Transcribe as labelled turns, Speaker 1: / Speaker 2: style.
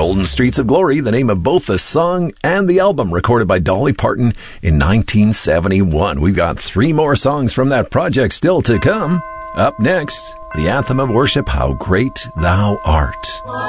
Speaker 1: Golden Streets of Glory, the name of both the song and the album, recorded by Dolly Parton in 1971. We've got 3 more songs from that project still to come. Up next, the anthem of worship, How Great Thou Art.